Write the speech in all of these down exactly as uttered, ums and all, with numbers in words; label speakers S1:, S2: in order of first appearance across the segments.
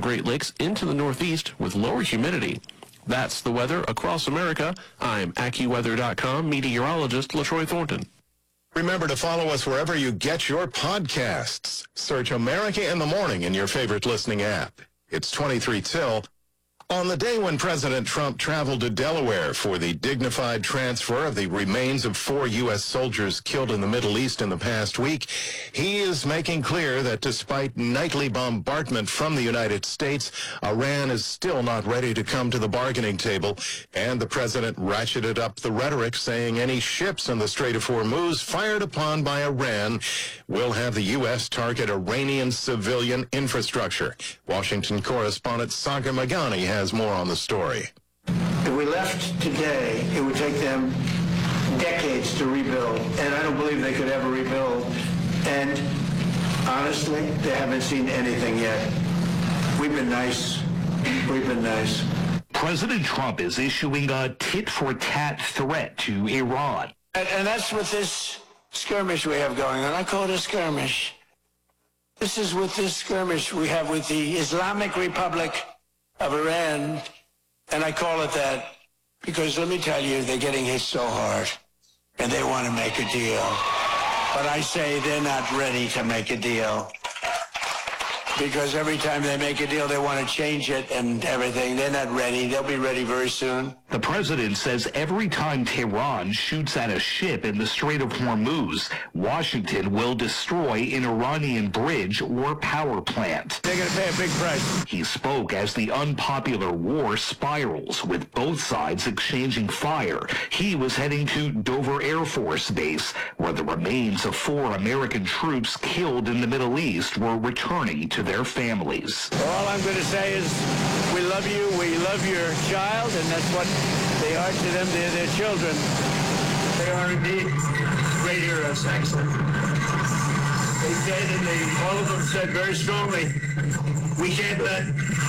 S1: Great Lakes into the Northeast with lower humidity. That's the weather across America. I'm AccuWeather dot com meteorologist LaTroy Thornton.
S2: Remember to follow us wherever you get your podcasts. Search America in the Morning in your favorite listening app. It's twenty-three till. On the day when President Trump traveled to Delaware for the dignified transfer of the remains of four U S soldiers killed in the Middle East in the past week, he is making clear that despite nightly bombardment from the United States, Iran is still not ready to come to the bargaining table. And the president ratcheted up the rhetoric, saying any ships in the Strait of Hormuz fired upon by Iran will have the U S target Iranian civilian infrastructure. Washington correspondent Sagar Meghani has more on the story.
S3: If we left today, it would take them decades to rebuild, and I don't believe they could ever rebuild. And honestly, they haven't seen anything yet. We've been nice. We've been nice.
S4: President Trump is issuing a tit-for-tat threat to Iran.
S3: And, and that's what this skirmish we have going on. I call it a skirmish. This is what this skirmish we have with the Islamic Republic of Iran, and I call it that because, let me tell you, they're getting hit so hard, and they want to make a deal. But I say they're not ready to make a deal, because every time they make a deal, they want to change it and everything. They're not ready. They'll be ready very soon.
S4: The president says every time Tehran shoots at a ship in the Strait of Hormuz, Washington will destroy an Iranian bridge or power plant.
S3: They're going to pay a big price.
S4: He spoke as the unpopular war spirals, with both sides exchanging fire. He was heading to Dover Air Force Base, where the remains of four American troops killed in the Middle East were returning to their families.
S3: All I'm going to say is we love you, we love your child, and that's what they are to them. They're their children. They are indeed great heroes. Excellent. They said, and they, all of them said very strongly, we can't let,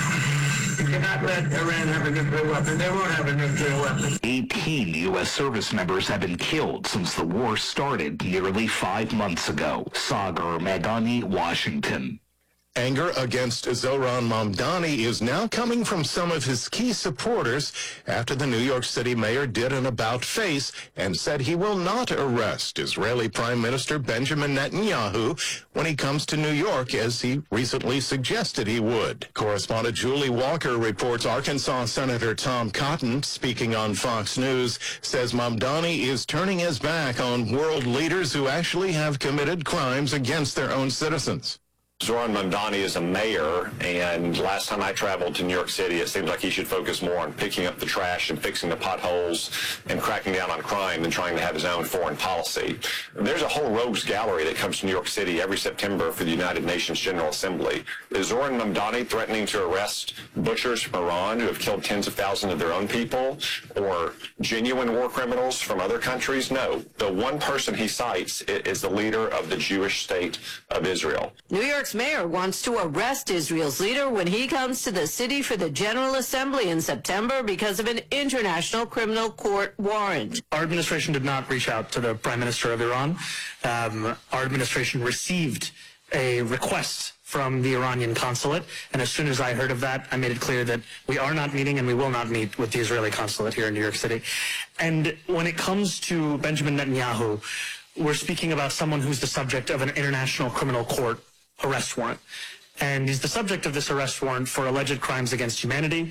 S3: we cannot let Iran have a nuclear weapon. They won't have a nuclear weapon.
S4: eighteen U S service members have been killed since the war started nearly five months ago. Sagar Meghani, Washington.
S2: Anger against Zohran Mamdani is now coming from some of his key supporters after the New York City mayor did an about-face and said he will not arrest Israeli Prime Minister Benjamin Netanyahu when he comes to New York, as he recently suggested he would. Correspondent Julie Walker reports Arkansas Senator Tom Cotton, speaking on Fox News, says Mamdani is turning his back on world leaders who actually have committed crimes against their own citizens.
S5: Zohran Mamdani is a mayor, and last time I traveled to New York City, it seems like he should focus more on picking up the trash and fixing the potholes and cracking down on crime than trying to have his own foreign policy. There's a whole rogues gallery that comes to New York City every September for the United Nations General Assembly. Is Zohran Mamdani threatening to arrest butchers from Iran who have killed tens of thousands of their own people, or genuine war criminals from other countries? No. The one person he cites is the leader of the Jewish state of Israel.
S6: New York's mayor wants to arrest Israel's leader when he comes to the city for the General Assembly in September because of an international criminal court warrant.
S7: Our administration did not reach out to the Prime Minister of Iran. Um, our administration received a request from the Iranian consulate, and as soon as I heard of that, I made it clear that we are not meeting and we will not meet with the Israeli consulate here in New York City. And when it comes to Benjamin Netanyahu, we're speaking about someone who's the subject of an international criminal court arrest warrant. And he's the subject of this arrest warrant for alleged crimes against humanity,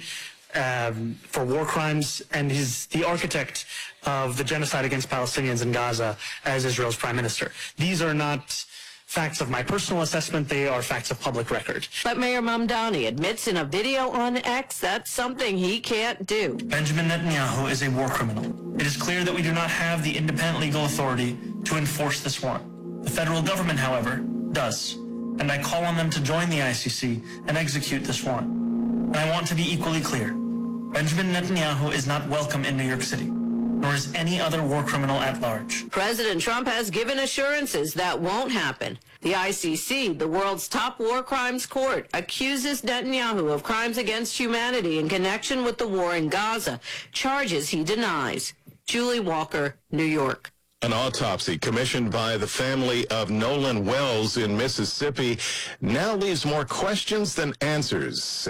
S7: um, for war crimes, and he's the architect of the genocide against Palestinians in Gaza as Israel's prime minister. These are not facts of my personal assessment, they are facts of public record.
S6: But Mayor Mamdani admits in a video on X that's something he can't do.
S7: Benjamin Netanyahu is a war criminal. It is clear that we do not have the independent legal authority to enforce this warrant. The federal government, however, does. And I call on them to join the I C C and execute this warrant. And I want to be equally clear. Benjamin Netanyahu is not welcome in New York City, nor is any other war criminal at large.
S6: President Trump has given assurances that won't happen. The I C C, the world's top war crimes court, accuses Netanyahu of crimes against humanity in connection with the war in Gaza, charges he denies. Julie Walker, New York.
S2: An autopsy commissioned by the family of Nolan Wells in Mississippi now leaves more questions than answers.